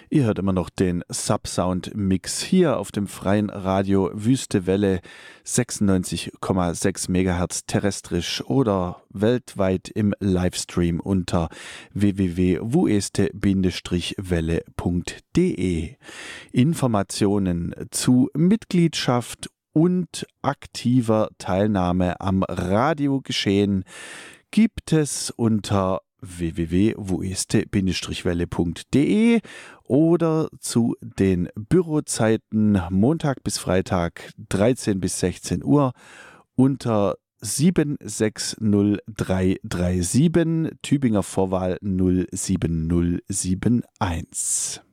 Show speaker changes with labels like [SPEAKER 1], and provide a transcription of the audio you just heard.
[SPEAKER 1] Ihr hört immer noch den Subsound-Mix hier auf dem freien Radio Wüste Welle 96,6 MHz terrestrisch oder weltweit im Livestream unter www.wueste-welle.de. Informationen zu Mitgliedschaft und aktiver Teilnahme am Radiogeschehen gibt es unter www.wueste-welle.de oder zu den Bürozeiten Montag bis Freitag 13 bis 16 Uhr unter 760337 Tübinger Vorwahl 07071.